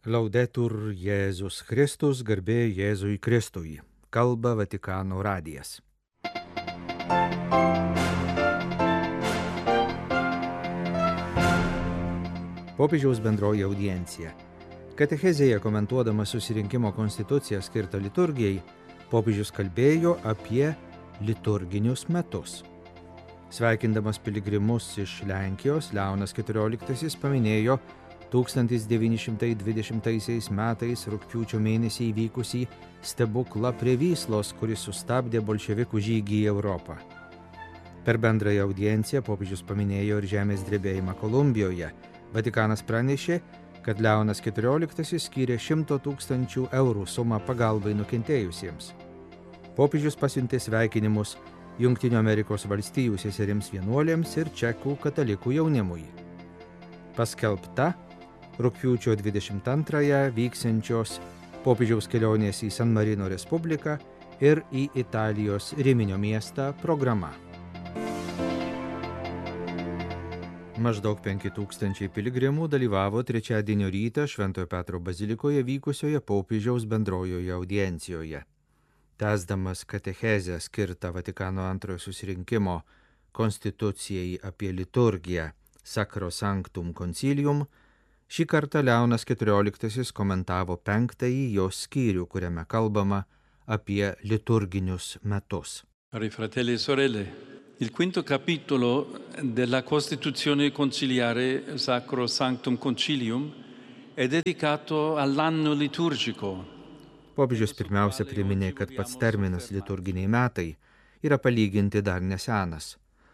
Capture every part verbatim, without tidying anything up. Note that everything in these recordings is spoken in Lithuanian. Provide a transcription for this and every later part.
Laudetur Jėzus Kristus, garbė Jėzui Kristui. Kalba Vatikano radijas. Popiežiaus bendroji audiencija. Katechezėje komentuodama susirinkimo konstituciją skirtą liturgijai, popiežius kalbėjo apie liturginius metus. Sveikindamas piligrimus iš Lenkijos, Leonas keturioliktasis paminėjo tūkstantis devyni šimtai dvidešimtaisiais metais rugpjūčio mėnesį įvykusį stebuklą prie Vyslos, kuris sustabdė bolševikų žygį į Europą. Per bendrąją audienciją popiežius paminėjo ir žemės drebėjimą Kolumbijoje. Vatikanas pranešė, kad Leonas keturioliktasis skyrė šimto tūkstančių eurų sumą pagalbai nukentėjusiems. Popiežius pasiuntė sveikinimus Jungtinių Amerikos valstijų seserims vienuolėms ir čekų katalikų jaunimui. Paskelbta rugpjūčio dvidešimt antrąją vyksiančios popiežiaus kelionės į San Marino Respubliką ir į Italijos Riminio miestą programa. Maždaug penki tūkstančiai piligrimų dalyvavo trečiadienio rytą Šventojo Petro bazilikoje vykusioje popiežiaus bendrojoje audiencijoje. Tęsdamas katechezę skirtą Vatikano antrojo susirinkimo konstitucijai apie liturgiją Sacrosanctum Concilium, šį kartą Leonas keturioliktasis komentavo penktąjį jos skyrių, kuriame kalbama apie liturginius metus. Cari fratelli e sorelle, il quinto capitolo della Costituzione conciliare Sacrosanctum Concilium è dedicato all'anno liturgico. Popiežius pirmiausia priminė, kad pats terminas liturginiai metai yra palyginti dar nesenas.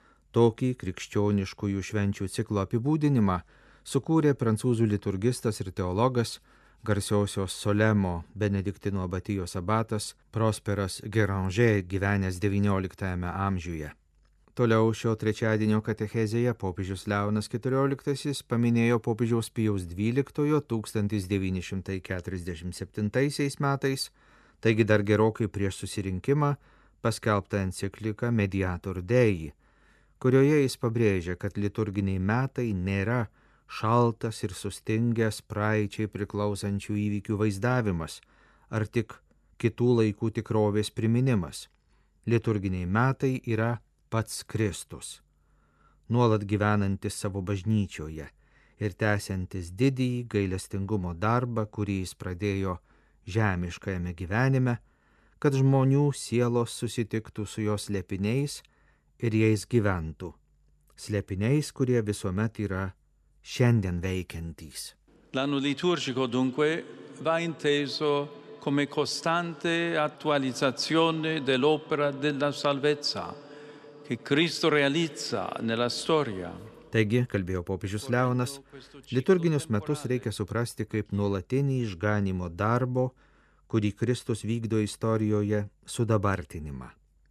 Tokį krikščioniškųjų švenčių ciklo apibūdinimą sukūrė prancūzų liturgistas ir teologas, garsiosios Solemo Benediktino abatijos abatas Prosperas Géranger, gyvenęs devynioliktajame amžiuje. Toliau šio trečiadienio katechezėje popiežius Leonas keturioliktasis paminėjo popiežiaus Pijaus dvyliktojo tūkstantis devyni šimtai keturiasdešimt septintaisiais metais, taigi dar gerokai prieš susirinkimą, paskelbtą encikliką Mediator Dei, kurioje jis pabrėžia, kad liturginiai metai nėra šaltas ir sustingęs praeičiai priklausančių įvykių vaizdavimas, ar tik kitų laikų tikrovės priminimas. Liturginiai metai yra pats Kristus, nuolat gyvenantis savo bažnyčioje ir tęsiantis didįjį gailestingumo darbą, kurį jis pradėjo žemiškajame gyvenime, kad žmonių sielos susitiktų su jos slėpiniais ir jais gyventų. Slėpiniais, kurie visuomet yra šiandien veikiantys. L'anno liturgico dunque va inteso come costante attualizzazione dell'opera della salvezza che Cristo realizza nella storia. Taigi, kalbėjo popiežius Leonas, liturginius metus reikia suprasti kaip nuolatinį išganimo darbo, kurį Kristus vykdo istorijoje, sudabartinimą.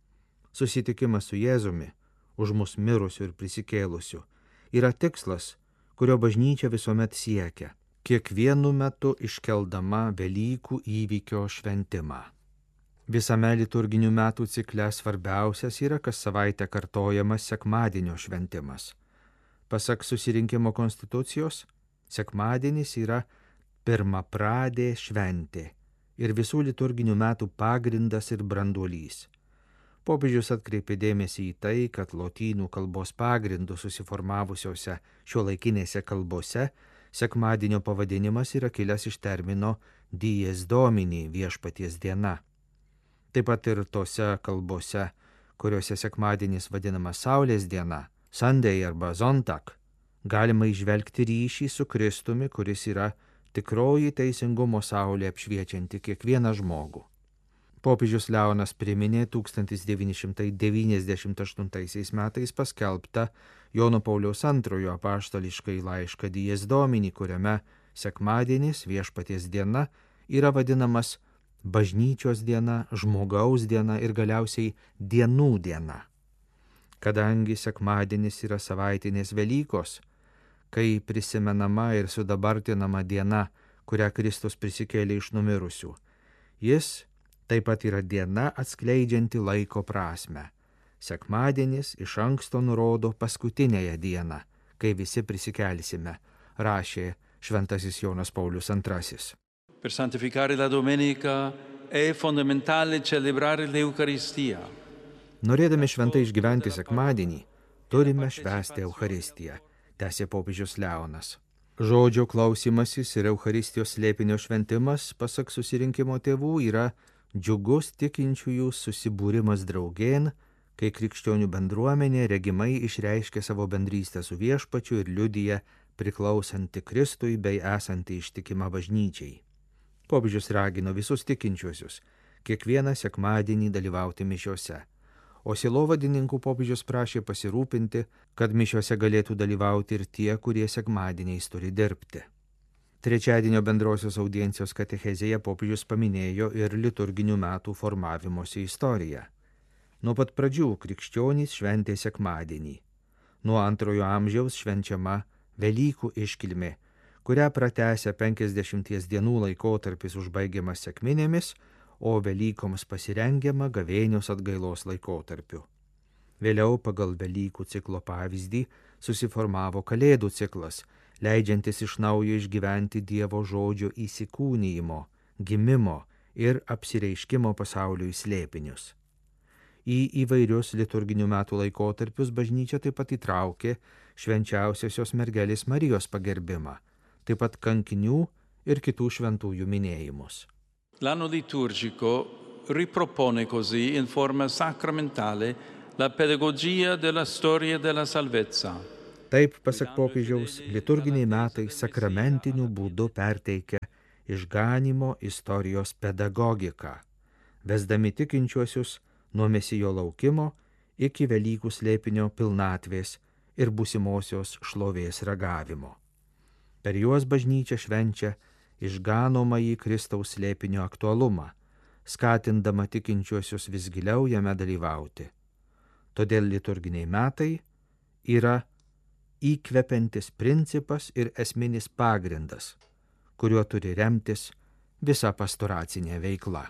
Susitikimas su Jėzumi, už mus mirusiu ir prisikėlusiu, yra tikslas, kurio bažnyčia visuomet siekia, kiekvienu metu iškeldama Velykų įvykio šventimą. Visame liturginių metų cikle svarbiausias yra kas savaitę kartojamas sekmadienio šventimas. Pasak susirinkimo konstitucijos, sekmadienis yra pirmapradė šventė ir visų liturginių metų pagrindas ir branduolys. Popiežius atkreipė dėmesį į tai, kad lotynų kalbos pagrindų susiformavusiose šiuolaikinėse kalbose sekmadienio pavadinimas yra kilęs iš termino dies domini, viešpaties diena. Taip pat ir tose kalbose, kuriuose sekmadienis vadinamas Saulės diena, Sunday arba Zontak, galima įžvelgti ryšį su Kristumi, kuris yra tikroji teisingumo saulė apšviečianti kiekvieną žmogų. Popiežius Leonas priminė tūkstantis devyni šimtai devyniasdešimt aštuntaisiais metais paskelbtą Jono Pauliaus antrojo apaštališkąjį laišką Dies Domini, kuriame sekmadienis, viešpaties diena, yra vadinamas bažnyčios diena, žmogaus diena ir galiausiai dienų diena. Kadangi sekmadienis yra savaitinės Velykos, kai prisimenama ir sudabartinama diena, kurią Kristus prisikėlė iš numirusių, jis taip pat yra diena atskleidžianti laiko prasmę. Sekmadienis iš anksto nurodo paskutinėje dieną, kai visi prisikelsime, rašė šventasis Jonas Paulius antrasis. Per santificare la domenica è fondamentale celebrare l'Eucaristia. Norėdami šventai išgyventi sekmadienį, turime švęsti Eucharistiją, tęsė popiežius Leonas. Žodžio klausymasis ir Eucharistijos slėpinio šventimas, pasak susirinkimo tėvų, yra džiugus tikinčiųjų susibūrimas draugėn, kai krikščionių bendruomenė regimai išreiškia savo bendrystę su viešpačiu ir liudija priklausanti Kristui bei esanti ištikima bažnyčiai. Popiežius ragino visus tikinčiuosius kiekvieną sekmadienį dalyvauti mišiose, o sielovadininkų popiežius prašė pasirūpinti, kad mišiose galėtų dalyvauti ir tie, kurie sekmadieniais turi dirbti. Trečiadienio bendrosios audiencijos katechezėje popiežius paminėjo ir liturginių metų formavimosi istoriją. Nuo pat pradžių krikščionys šventė sekmadienį. Nuo antrojo amžiaus švenčiama Velykų iškilmė, kurią pratęsia penkiasdešimties dienų laikotarpis užbaigiamas sekminėmis, o Velykoms pasirengiama gavėnios atgailos laikotarpiu. Vėliau pagal Velykų ciklo pavyzdį susiformavo Kalėdų ciklas, leidžiantis iš naujo išgyventi Dievo žodžio įsikūnijimo, gimimo ir apsireiškimo pasauliui slėpinius. Į įvairius liturginių metų laikotarpius bažnyčia taip pat įtraukė švenčiausiosios mergelės Marijos pagerbimą, taip pat kankinių ir kitų šventųjų minėjimus. L'anno liturgico ripropone così in forma sacramentale la pedagogia della storia della salvezza. Taip, pasak popiežiaus, liturginiai metai sakramentiniu būdu perteikia išganymo istorijos pedagogiką, vesdami tikinčiuosius nuo Mesijo laukimo iki Velykų slėpinio pilnatvės ir būsimosios šlovės ragavimo. Per juos bažnyčia švenčia išganomąjį Kristaus slėpinio aktualumą, skatindama tikinčiuosius vis giliau jame dalyvauti. Todėl liturginiai metai yra įkvepiantis principas ir esminis pagrindas, kuriuo turi remtis visa pastoracinė veikla.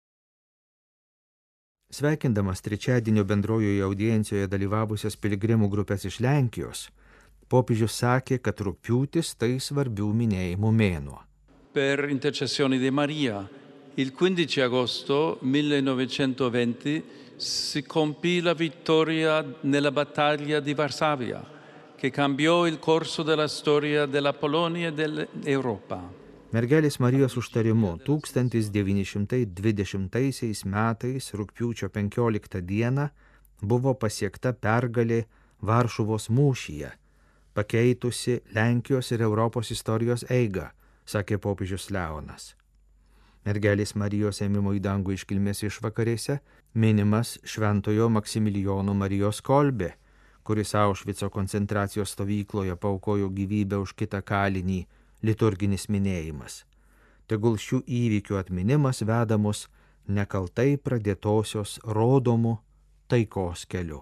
Sveikindamas trečiadienio bendrojoje audiencijoje dalyvavusias piligrimų grupės iš Lenkijos, popiežius sakė, kad rugpjūtis tai svarbių minėjimų mėnuo. Per intercessione di Maria, il quindici agosto millenovecentoventi si compì la vittoria nella battaglia di Varsavia, che cambiò il corso della storia della Polonia e dell'Europa. Mergelės Marijos užtarimu tūkstantis devyni šimtai dvidešimtaisiais metais rugpjūčio penkioliktą dieną buvo pasiekta pergalė Varšuvos mūšyje, pakeitusi Lenkijos ir Europos istorijos eigą, sakė popiežius Leonas. Mergelės Marijos ėmimo į dangų iškilmės išvakarėse minimas šventojo Maksimilijono Marijos Kolbė, kuris Aušvico koncentracijos stovykloje paaukojo gyvybę už kitą kalinį, liturginis minėjimas. Tegul šių įvykių atminimas veda mus nekaltai pradėtosios rodomų taikos keliu.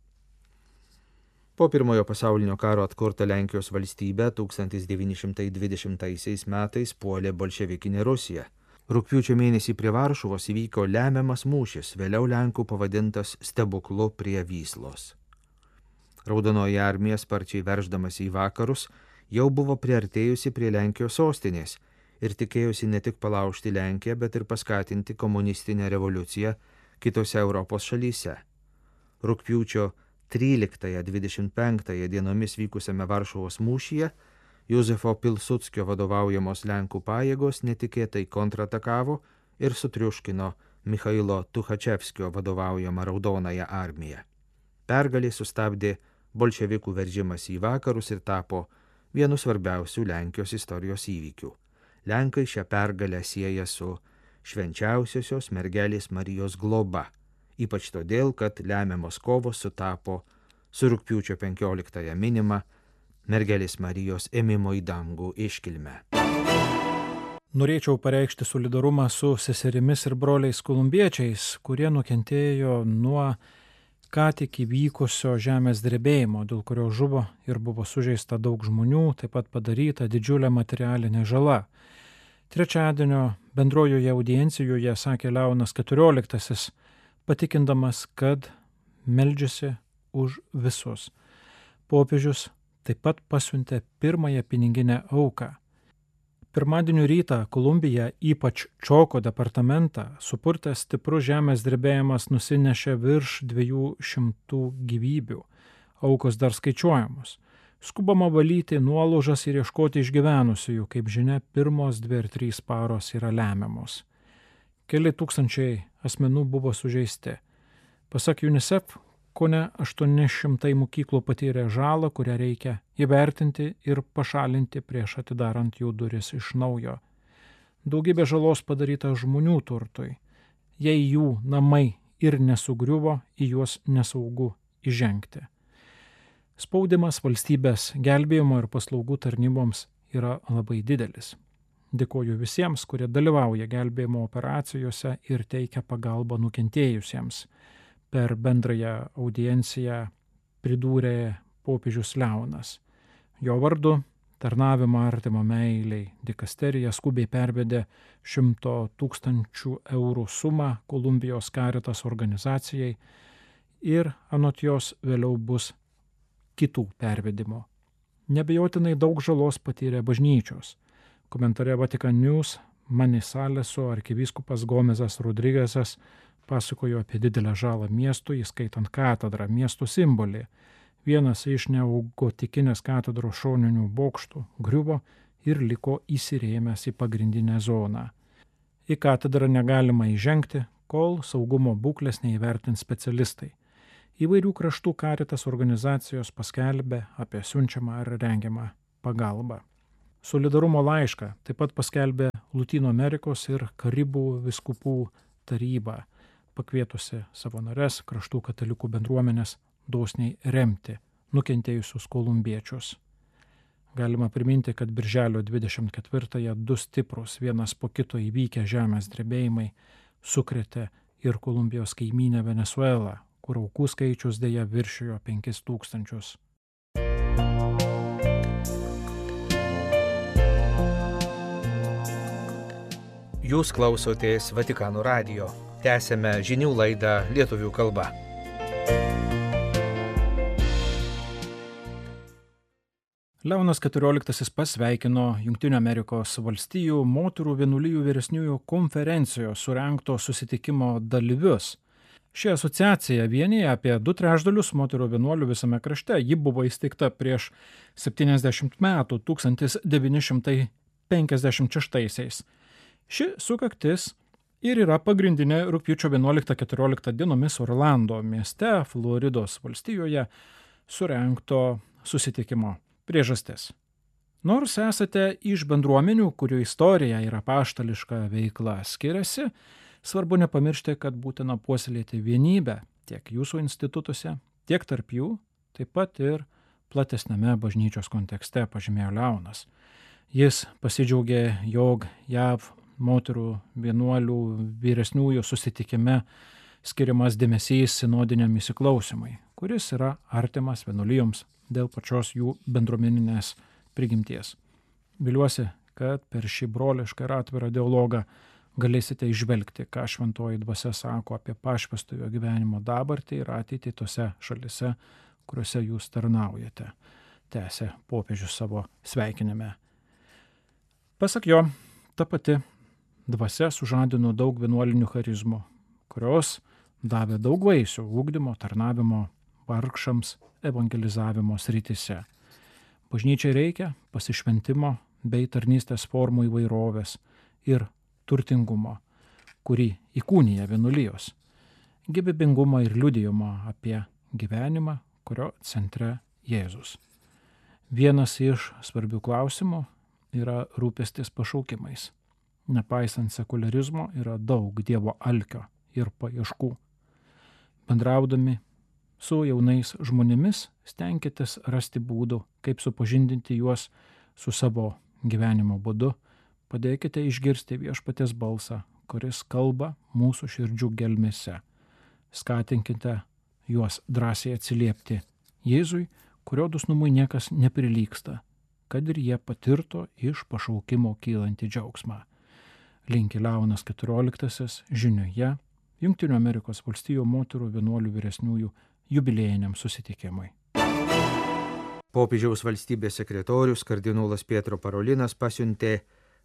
Po pirmojo pasaulinio karo atkurta Lenkijos valstybė tūkstantis devyni šimtai dvidešimtaisiais metais puolė bolševikinė Rusija. Rugpjūčio mėnesį prie Varšuvos įvyko lemiamas mūšis, vėliau Lenkų pavadintas stebuklu prie Vyslos. Raudonoji armija sparčiai verždamas į vakarus jau buvo priartėjusi prie Lenkijos sostinės ir tikėjusi ne tik palaužti Lenkiją, bet ir paskatinti komunistinę revoliuciją kitose Europos šalyse. Rugpjūčio tryliktąją dvidešimt penktąją dienomis vykusiame Varšuvos mūšyje Józefo Pilsudskio vadovaujamos Lenkų pajėgos netikėtai kontratakavo ir sutriuškino Michailo Tuchačevskio vadovaujamą Raudonąją armiją. Pergalė sustabdė bolševikų veržimas į vakarus ir tapo vienu svarbiausių Lenkijos istorijos įvykių. Lenkai šią pergalę sieja su švenčiausiosios mergelės Marijos globa, ypač todėl, kad lemiamos kovos sutapo su rugpjūčio penkioliktąją minima mergelės Marijos ėmimo į dangų iškilme. Norėčiau pareikšti solidarumą su seserimis ir broliais kolumbiečiais, kurie nukentėjo nuo ką tik įvykusio žemės drebėjimo, dėl kurio žuvo ir buvo sužeista daug žmonių, taip pat padaryta didžiulė materialinė žala. Trečiadienio bendrojoje audiencijoje sakė Leonas keturioliktasis, patikindamas, kad meldžiasi už visus. Popiežius taip pat pasiuntė pirmąją piniginę auką Pirmadienio rytą Kolumbiją, ypač Čoko departamentą, supurtęs stiprus žemės drebėjimas nusinešė virš dviejų šimtų gyvybių. Aukos dar skaičiuojamos. Skubama valyti nuolaužas ir ieškoti išgyvenusiųjų, kaip žinia, pirmos dvi ir trys paros yra lemiamos. Keli tūkstančiai asmenų buvo sužeisti. Pasak UNICEF, kone aštuoni šimtai mokyklų patyrė žalą, kurią reikia įvertinti ir pašalinti prieš atidarant jų duris iš naujo. Daugybė žalos padaryta žmonių turtui. Jei jų namai ir nesugriuvo, į juos nesaugu įžengti. Spaudimas valstybės gelbėjimo ir paslaugų tarnyboms yra labai didelis. Dėkoju visiems, kurie dalyvauja gelbėjimo operacijose ir teikia pagalbą nukentėjusiems. Per bendrąją audienciją pridūrė popiežius Leonas. Jo vardu tarnavimą artimo meiliai dikasterija skubiai pervedė šimto tūkstančių eurų sumą Kolumbijos Caritas organizacijai ir anot jos vėliau bus kitų pervedimo. Nebejotinai daug žalos patyrė bažnyčios. Komentare Vatican News Manisaleso arkivyskupas Gomezas Rodrigesas pasakojo apie didelę žalą miestui, įskaitant katedrą, miesto simbolį. Vienas iš neogotikinės katedros šoninių bokštų griuvo ir liko įsirėmęs į pagrindinę zoną. Į katedrą negalima įžengti, kol saugumo būklės neįvertins specialistai. Įvairių kraštų Caritas organizacijos paskelbė apie siunčiamą ar rengiamą pagalbą. Solidarumo laišką taip pat paskelbė Lotynų Amerikos ir Karibų vyskupų taryba, pakvietusi savo nares kraštų katalikų bendruomenės dosniai remti nukentėjusius kolumbiečius. Galima priminti, kad birželio dvidešimt ketvirtąją du stiprus vienas po kito įvykę žemės drebėjimai sukrėtė ir Kolumbijos kaimynę Venesuelą, kur aukų skaičius dėja viršijo penkis tūkstančius. Jūs klausotės Vatikano radijo. Tęsėme žinių laidą lietuvių kalba. Leonas keturioliktasis pasveikino Jungtinių Amerikos valstijų moterų vienuolijų vyresniųjų konferencijos surengto susitikimo dalyvius. Ši asociacija vienija apie du trečdalius moterų vienuolių visame krašte. Ji buvo įsteigta prieš septyniasdešimt metų, tūkstantis devyni šimtai penkiasdešimt šeštaisiais. Ši sukaktis ir yra pagrindinė rugpjūčio vienuoliktą keturioliktą dienomis Orlando mieste, Floridos valstijoje, surengto susitikimo priežastis. Nors esate iš bendruomenių, kurių istorija ir apaštališka veikla skiriasi, svarbu nepamiršti, kad būtina puoselėti vienybę tiek jūsų institutuose, tiek tarp jų, taip pat ir platesnėme bažnyčios kontekste, pažymėjo Leonas. Jis pasidžiaugė, jog J A V moterų vienuolių vyresniųjų susitikime skiriamas dėmesys sinodiniam įsiklausimui, kuris yra artimas vienuolijoms dėl pačios jų bendruomeninės prigimties. Viliuosi, kad per šį brolišką ir atvirą dialogą galėsite išvelgti, ką šventoji dvasia sako apie pašvęstojo gyvenimo dabartį ir ateitį tose šalise, kuriuose jūs tarnaujate, tęsė popiežius savo sveikinime. Pasak jo, ta pati dvasia sužadino daug vienuolinių charizmų, kurios davė daug vaisių ugdymo, tarnavimo, vargšams, evangelizavimo srityse. Bažnyčiai reikia pasišventimo bei tarnystės formų įvairovės ir turtingumo, kurį įkūnija vienuolijos, gyvybingumą ir liudijimą apie gyvenimą, kurio centre Jėzus. Vienas iš svarbių klausimų yra rūpestis pašaukimais. Nepaisant sekularizmo yra daug Dievo alkio ir paieškų. Bendraudami su jaunais žmonėmis stenkitės rasti būdų, kaip supažindinti juos su savo gyvenimo būdu. Padėkite išgirsti viešpaties balsą, kuris kalba mūsų širdžių gelmėse. Skatinkite juos drąsiai atsiliepti Jėzui, kurio dosnumui niekas neprilygsta, kad ir jie patirtų iš pašaukimo kylantį džiaugsmą. Linki Leonas keturioliktasis žinioje Jungtinių Amerikos valstijų moterų vienuolių vyresniųjų jubiliejiniam susitikimui. Popiežiaus valstybės sekretorius kardinolas Pietro Parolinas pasiuntė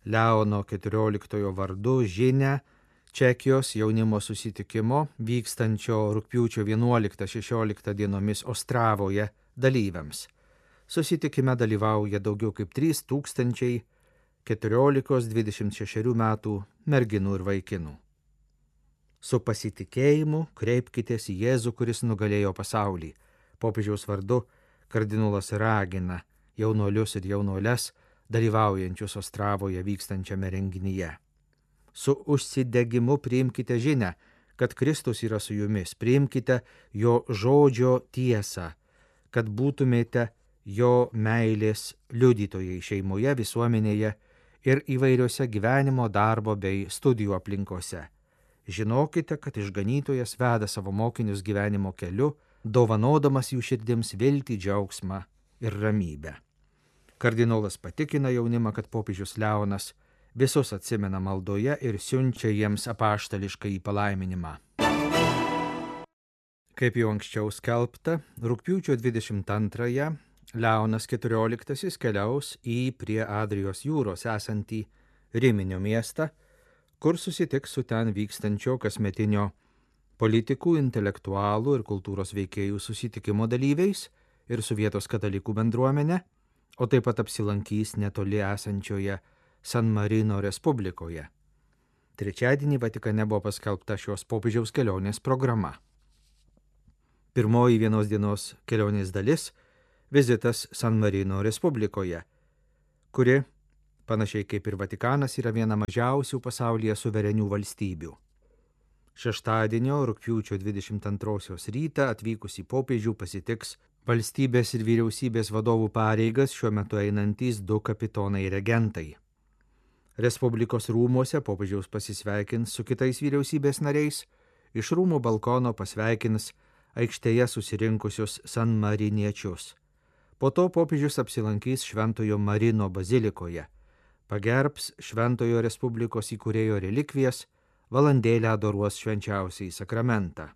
Leono keturioliktojo vardu žinią Čekijos jaunimo susitikimo vykstančio rugpjūčio vienuoliktą šešioliktą dienomis Ostravoje dalyviams. Susitikime dalyvauja daugiau kaip trys tūkstančiai keturiolikos dvidešimt šešerių metų merginų ir vaikinų. Su pasitikėjimu kreipkitės į Jėzų, kuris nugalėjo pasaulį. Popiežiaus vardu kardinolas ragina jaunuolius ir jaunuoles dalyvaujančius Ostravoje vykstančiame renginyje. Su užsidegimu priimkite žinią, kad Kristus yra su jumis, priimkite jo žodžio tiesą, kad būtumėte jo meilės liudytojai šeimoje, visuomenėje ir įvairiose gyvenimo, darbo bei studijų aplinkose. Žinokite, kad išganytojas veda savo mokinius gyvenimo keliu, dovanodamas jų širdims viltį, džiaugsmą ir ramybę. Kardinolas patikina jaunimą, kad popiežius Leonas visus atsimena maldoje ir siunčia jiems apaštališką į palaiminimą. Kaip jau anksčiau skelbta, rugpjūčio dvidešimt antrąją Leonas keturioliktasis keliaus į prie Adrijos jūros esantį Riminio miestą, kur susitiks su ten vykstančio kasmetinio politikų, intelektualų ir kultūros veikėjų susitikimo dalyviais ir su vietos katalikų bendruomenė, o taip pat apsilankys netoli esančioje San Marino Respublikoje. Trečiadienį Vatikane buvo paskelbta šios popiežiaus kelionės programa. Pirmoji vienos dienos kelionės dalis – vizitas San Marino Respublikoje, kuri, panašiai kaip ir Vatikanas, yra viena mažiausių pasaulyje suverenių valstybių. Šeštadienio rugpjūčio dvidešimt antrosios rytą atvykus į popiežių pasitiks valstybės ir vyriausybės vadovų pareigas šiuo metu einantys du kapitonai regentai. Respublikos rūmuose popiežiaus pasisveikins su kitais vyriausybės nariais, iš rūmų balkono pasveikins aikštėje susirinkusius San Mariniečius. Po to popiežius apsilankys Šventojo Marino bazilikoje, pagerbs Šventojo Respublikos įkūrėjo relikvijas, valandėlę adoruos švenčiausiąjį sakramentą.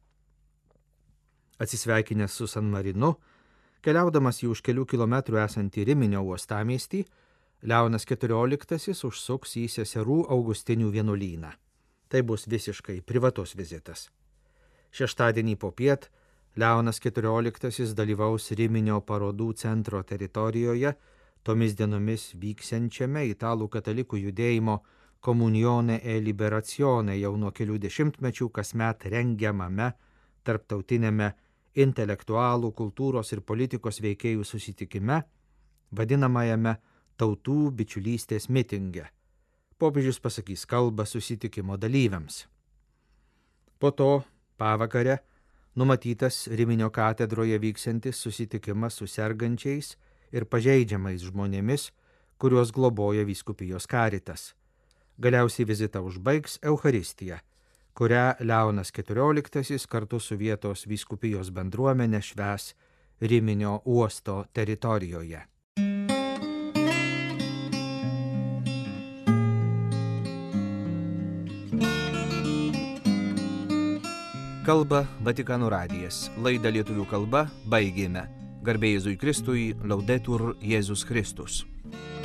Atsisveikinęs su San Marinu, keliaudamas į už kelių kilometrų esantį Riminio uostamiestį, Leonas keturioliktasis užsuks į seserų Augustinių vienuolyną. Tai bus visiškai privatus vizitas. Šeštadienį popiet Leonas keturioliktasis dalyvaus Riminio parodų centro teritorijoje tomis dienomis vyksiančiame italų katalikų judėjimo Komunione e Liberazione jau nuo kelių dešimtmečių kasmet rengiamame tarptautinėme intelektualų, kultūros ir politikos veikėjų susitikime, vadinamajame tautų bičiulystės mitinge. Popiežius pasakys kalbą susitikimo dalyviams. Po to, pavakare, numatytas Riminio katedroje vyksiantis susitikimas su sergančiais ir pažeidžiamais žmonėmis, kuriuos globoja vyskupijos karitas. Galiausiai vizitą užbaigs Eucharistija, kurią Leonas keturioliktasis kartu su vietos vyskupijos bendruomenė švęs Riminio uosto teritorijoje. Kalba Vatikano radijas. Laidą lietuvių kalba baigėme. Garbė Jėzui Kristui, Laudetur Jėzus Kristus.